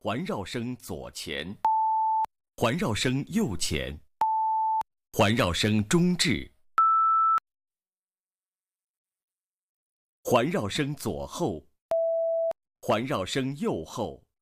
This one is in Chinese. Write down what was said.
环绕声左前，环绕声右前，环绕声中置，环绕声左后，环绕声右后。